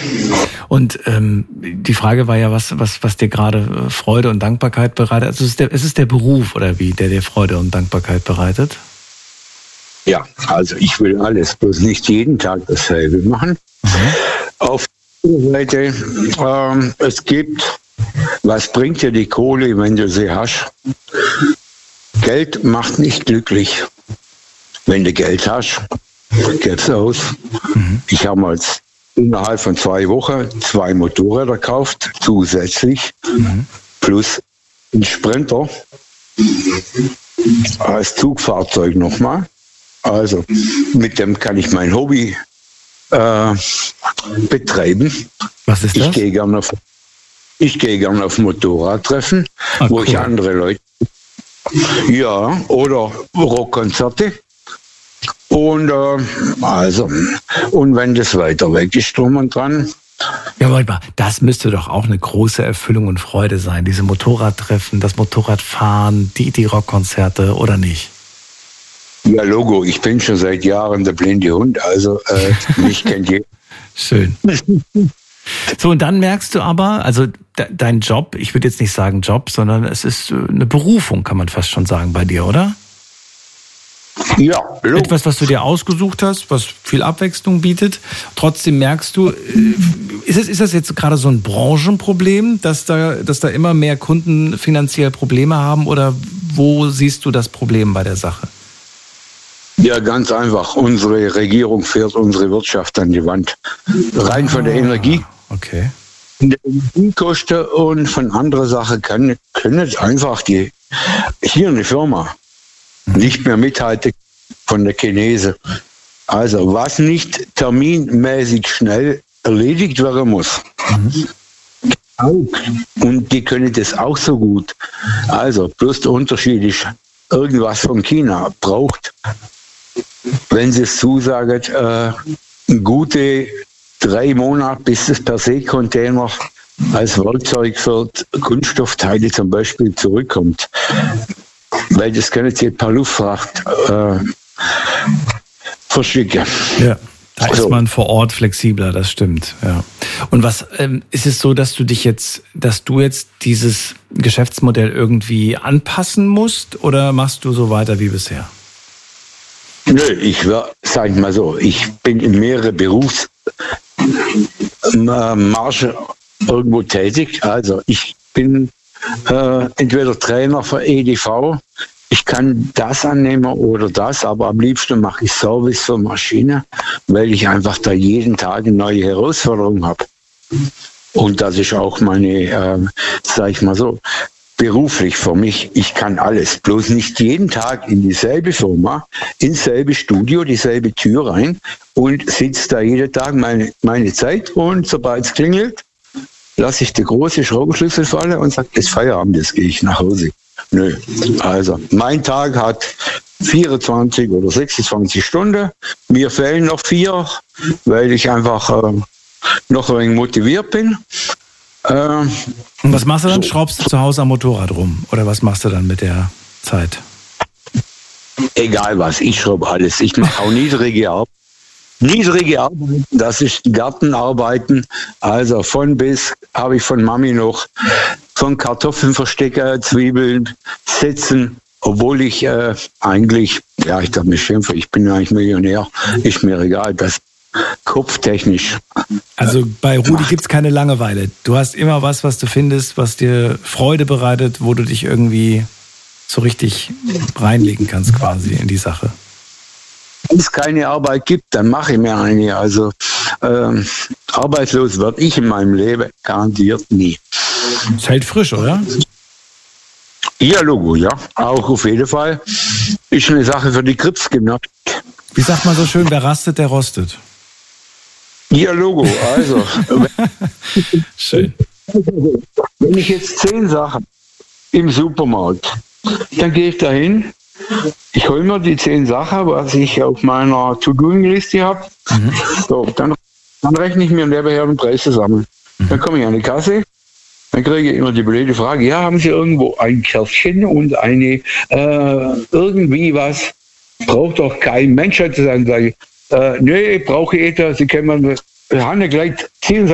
Und die Frage war ja, was dir gerade Freude und Dankbarkeit bereitet. Also es ist der Beruf, oder wie, der dir Freude und Dankbarkeit bereitet? Ja, also ich will alles, bloß nicht jeden Tag dasselbe machen. Auf der Seite, es gibt, was bringt dir die Kohle, wenn du sie hast? Geld macht nicht glücklich. Wenn du Geld hast, gib's aus. Ich habe mal innerhalb von 2 Wochen 2 Motorräder gekauft, zusätzlich, plus ein Sprinter als Zugfahrzeug nochmal. Also mit dem kann ich mein Hobby betreiben. Was ist das? Ich gehe gerne auf Motorradtreffen, wo cool. ich andere Leute, ja, oder Rockkonzerte. Und und wenn das weiter weg ist, drum und dran. Ja, warte mal, das müsste doch auch eine große Erfüllung und Freude sein, diese Motorradtreffen, das Motorradfahren, die Rockkonzerte, oder nicht? Ja, Logo, ich bin schon seit Jahren der blinde Hund, also mich kennt jeder. Schön. So, und dann merkst du aber, also dein Job, ich würde jetzt nicht sagen Job, sondern es ist eine Berufung, kann man fast schon sagen, bei dir, oder? Ja, Logo. Etwas, was du dir ausgesucht hast, was viel Abwechslung bietet. Trotzdem merkst du, ist das jetzt gerade so ein Branchenproblem, dass da immer mehr Kunden finanziell Probleme haben, oder wo siehst du das Problem bei der Sache? Ja, ganz einfach. Unsere Regierung fährt unsere Wirtschaft an die Wand. Rein von der Energie. Okay. Der Energiekosten und von anderer Sache können jetzt einfach hier eine Firma nicht mehr mithalten von der Chinese. Also was nicht terminmäßig schnell erledigt werden muss. Und die können das auch so gut. Also bloß der Unterschied ist, irgendwas von China braucht, wenn sie es zusagen, gute 3 Monate, bis das per se Container als Werkzeug für Kunststoffteile zum Beispiel zurückkommt. Weil das können sie per Luftfracht verschicken. Ja, da ist man vor Ort flexibler, das stimmt. Ja. Und was ist es so, dass du jetzt dieses Geschäftsmodell irgendwie anpassen musst, oder machst du so weiter wie bisher? Nö, sag ich mal so, ich bin in mehrere Berufsmarschen irgendwo tätig. Also ich bin entweder Trainer für EDV, ich kann das annehmen oder das, aber am liebsten mache ich Service für Maschinen, weil ich einfach da jeden Tag eine neue Herausforderung habe. Und das ist auch meine, sag ich mal so, beruflich für mich, ich kann alles, bloß nicht jeden Tag in dieselbe Firma, ins selbe Studio, dieselbe Tür rein und sitze da jeden Tag meine Zeit, und sobald es klingelt, lasse ich den großen Schraubenschlüssel fallen und sage, es ist Feierabend, jetzt gehe ich nach Hause. Nö, also mein Tag hat 24 oder 26 Stunden, mir fehlen noch 4, weil ich einfach noch ein wenig motiviert bin. Und was machst du dann? Schraubst du zu Hause am Motorrad rum? Oder was machst du dann mit der Zeit? Egal was, ich schraube alles. Ich mache auch niedrige Arbeit. Niedrige Arbeiten, das ist Gartenarbeiten. Also von bis habe ich von Mami noch von Kartoffeln verstecken, Zwiebeln, Setzen. Obwohl ich eigentlich, ja, ich darf mich schimpfen, ich bin eigentlich Millionär. Ist mir egal, das kopftechnisch. Also bei Rudi gibt es keine Langeweile. Du hast immer was du findest, was dir Freude bereitet, wo du dich irgendwie so richtig reinlegen kannst quasi in die Sache. Wenn es keine Arbeit gibt, dann mache ich mir eine. Also arbeitslos werde ich in meinem Leben garantiert nie. Es hält frisch, oder? Ja, Logo, ja. Auch auf jeden Fall. Ist eine Sache für die Krebsgymnastik. Wie sagt man so schön, wer rastet, der rostet. Ja, Logo, also. Schön. Wenn ich jetzt 10 Sachen im Supermarkt, dann gehe ich dahin, ich hole mir die 10 Sachen, was ich auf meiner To-Do-Liste habe. So, dann rechne ich mir nebenher den Preis zusammen. Dann komme ich an die Kasse, dann kriege ich immer die blöde Frage, ja, haben Sie irgendwo ein Kärtchen und eine irgendwie was? Braucht doch kein Mensch zu sein, sage ich. Nee, brauche ich etwas, Sie können mir, Hanne, gleich ziehen Sie